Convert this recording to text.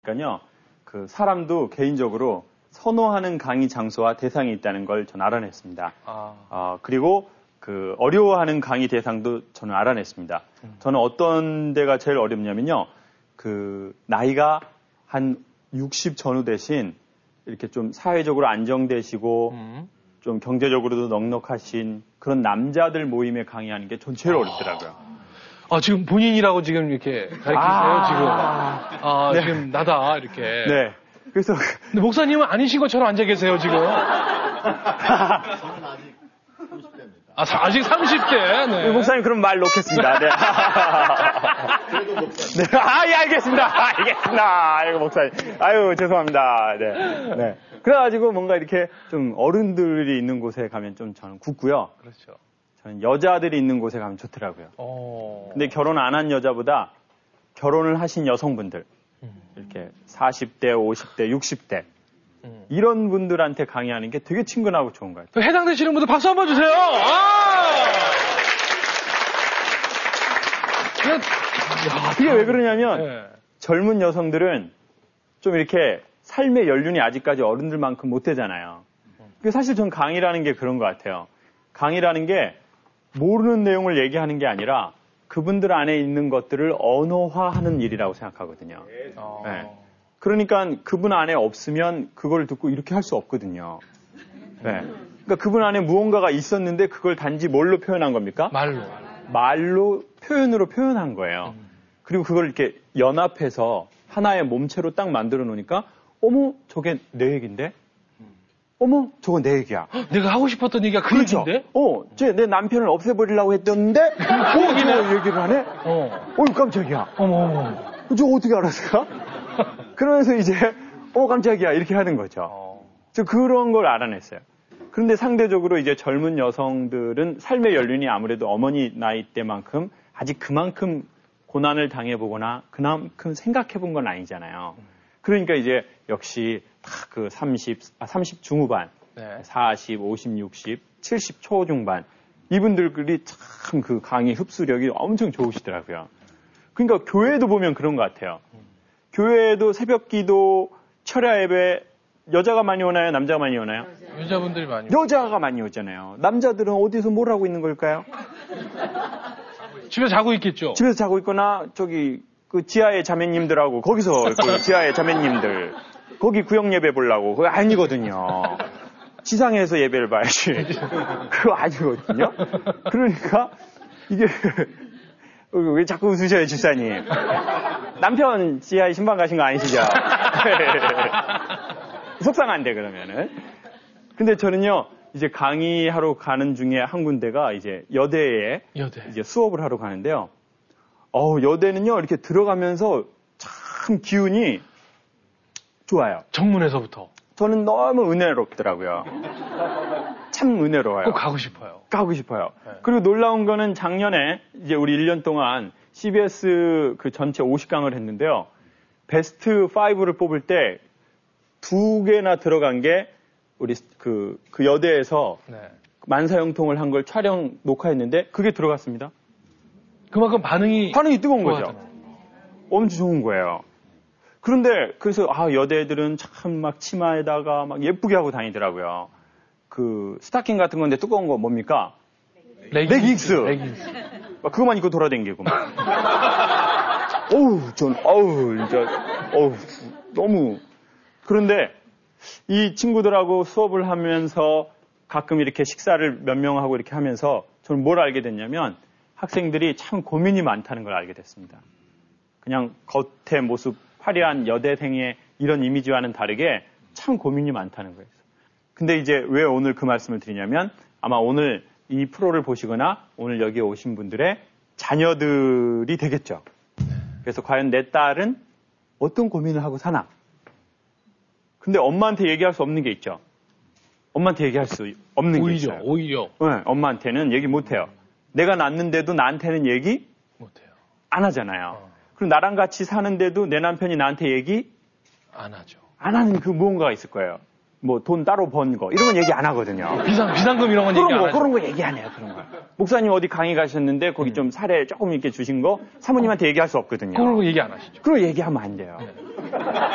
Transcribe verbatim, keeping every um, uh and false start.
보니까요, 그 사람도 개인적으로 선호하는 강의 장소와 대상이 있다는 걸 저는 알아냈습니다. 아. 어, 그리고 그 어려워하는 강의 대상도 저는 알아냈습니다. 음. 저는 어떤 데가 제일 어렵냐면요, 그 나이가 한 육십 전후 대신 이렇게 좀 사회적으로 안정되시고 음. 좀 경제적으로도 넉넉하신 그런 남자들 모임에 강의하는 게 전 제일 아. 어렵더라고요. 아, 지금 본인이라고 지금 이렇게 가르치세요, 아. 지금. 아, 네. 지금 나다, 이렇게. 네. 그래서. 근데 목사님은 아니신 것처럼 앉아 계세요, 지금. 저는 아직 삼십 대입니다. 아, 아직 삼십 대? 네. 목사님, 그럼 말 놓겠습니다. 네. 그래도 목사님. 네. 아, 예, 알겠습니다. 알겠습니다. 아이고, 목사님. 아유, 죄송합니다. 네. 네. 그래가지고 뭔가 이렇게 좀 어른들이 있는 곳에 가면 좀 저는 굳고요. 그렇죠. 저는 여자들이 있는 곳에 가면 좋더라고요. 오. 근데 결혼 안 한 여자보다 결혼을 하신 여성분들, 음. 이렇게 사십 대, 오십 대, 육십 대, 음. 이런 분들한테 강의하는 게 되게 친근하고 좋은 것 같아요. 해당되시는 분들 박수 한번 주세요. 아! 그게 왜 그러냐면 네. 젊은 여성들은 좀 이렇게 삶의 연륜이 아직까지 어른들만큼 못 되잖아요. 사실 전 강의라는 게 그런 것 같아요. 강의라는 게 모르는 내용을 얘기하는 게 아니라 그분들 안에 있는 것들을 언어화하는 일이라고 생각하거든요. 네. 그러니까 그분 안에 없으면 그걸 듣고 이렇게 할 수 없거든요. 네. 그러니까 그분 안에 무언가가 있었는데 그걸 단지 뭘로 표현한 겁니까? 말로. 말로, 표현으로 표현한 거예요. 그리고 그걸 이렇게 연합해서 하나의 몸체로 딱 만들어 놓으니까 어머, 저게 내 얘기인데? 어머, 저건 내 얘기야. 헉, 내가 하고 싶었던 얘기가 그 그렇죠? 얘기인데? 어, 쟤 내 남편을 없애버리려고 했던데? 어, 저 얘기를 하네? 어. 어이, 깜짝이야. 어머, 어머. 저 어떻게 알았을까? 그러면서 이제, 어, 깜짝이야. 이렇게 하는 거죠. 어. 저 그런 걸 알아냈어요. 그런데 상대적으로 이제 젊은 여성들은 삶의 연륜이 아무래도 어머니 나이 때만큼 아직 그만큼 고난을 당해보거나 그만큼 생각해본 건 아니잖아요. 그러니까 이제 역시 다 그 삼십, 아, 삼십 중후반, 네. 사십, 오십, 육십, 칠십 초중반 이분들이 참 그 강의 흡수력이 엄청 좋으시더라고요. 그러니까 교회도 보면 그런 것 같아요. 음. 교회도 새벽 기도, 철야 예배 여자가 많이 오나요? 남자가 많이 오나요? 여자분들이 많이 여자가 많이 오잖아요. 남자들은 어디서 뭘 하고 있는 걸까요? 집에서 자고 있겠죠. 집에서 자고 있거나 저기 그 지하의 자매님들하고 거기서 그 지하의 자매님들 거기 구역 예배 보려고 그거 아니거든요. 지상에서 예배를 봐야지. 그거 아니거든요. 그러니까 이게 왜 자꾸 웃으셔요, 집사님. 남편 지하에 신방 가신 거 아니시죠? 속상한데 그러면은. 근데 저는요 이제 강의하러 가는 중에 한 군데가 이제 여대에 여대. 이제 수업을 하러 가는데요. 어 여대는요 이렇게 들어가면서 참 기운이 좋아요. 정문에서부터. 저는 너무 은혜롭더라고요. 참 은혜로워요. 꼭 가고 싶어요. 가고 싶어요. 네. 그리고 놀라운 거는 작년에 이제 우리 일 년 동안 씨비에스 그 전체 오십 강을 했는데요. 베스트 오를 뽑을 때 두 개나 들어간 게 우리 그, 그 여대에서 네. 만사형통을 한 걸 촬영 녹화했는데 그게 들어갔습니다. 그만큼 반응이 반응이 뜨거운 거죠. 좋아하잖아요. 엄청 좋은 거예요. 그런데 그래서 아 여대 애들은 참 막 치마에다가 막 예쁘게 하고 다니더라고요. 그 스타킹 같은 건데 두꺼운 거 뭡니까? 레깅스. 레깅스. 막 그거만 입고 돌아다니고 막. 어우 전 어우 진짜 어우 너무. 그런데 이 친구들하고 수업을 하면서 가끔 이렇게 식사를 몇 명하고 이렇게 하면서 저는 뭘 알게 됐냐면 학생들이 참 고민이 많다는 걸 알게 됐습니다. 그냥 겉의 모습, 화려한 여대생의 이런 이미지와는 다르게 참 고민이 많다는 거예요. 근데 이제 왜 오늘 그 말씀을 드리냐면 아마 오늘 이 프로를 보시거나 오늘 여기에 오신 분들의 자녀들이 되겠죠. 그래서 과연 내 딸은 어떤 고민을 하고 사나? 근데 엄마한테 얘기할 수 없는 게 있죠. 엄마한테 얘기할 수 없는 오히려, 게 있어요. 오히려. 네, 엄마한테는 얘기 못해요. 내가 낳는데도 나한테는 얘기 못해요. 안 하잖아요. 어. 그리고 나랑 같이 사는데도 내 남편이 나한테 얘기 안 하죠. 안 하는 그 무언가가 있을 거예요. 뭐 돈 따로 번 거 이런 건 얘기 안 하거든요. 비상 비상금 이런 건 얘기 안 거, 하죠. 그런 거 얘기 안 해요. 그런 거. 목사님 어디 강의 가셨는데 거기 음. 좀 사례 조금 이렇게 주신 거 사모님한테 얘기할 수 없거든요. 그런 거 얘기 안 하시죠. 그런 거 얘기하면 안 돼요. 네.